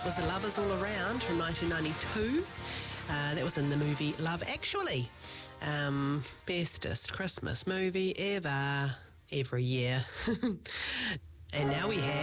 That was The Lovers All Around from 1992. That was in the movie Love Actually. Bestest Christmas movie ever, every year. And now we have